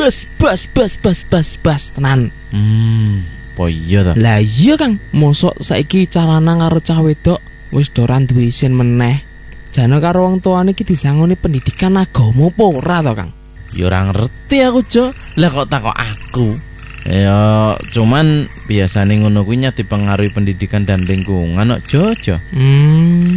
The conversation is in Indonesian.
bas tenan. Po iya to? Lah iya Kang, mosok saiki cah lanang karo cah wedok wis doran duwe isin meneh. Jane karo wong tuane iki disangoni pendidikan agama apa ora to Kang? Ya ora ngerti aku, Jo. Lah kok takok aku? Ya cuman biasane ngono kuwi dipengaruhi pendidikan dan lingkungan kok, Jo.